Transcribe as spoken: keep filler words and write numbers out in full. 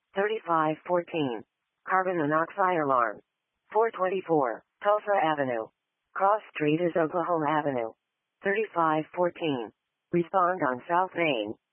thirty-five fourteen. Carbon monoxide alarm. four twenty-four. Tulsa Avenue. Cross Street is Oklahoma Avenue. thirty-five fourteen. Respond on South Main.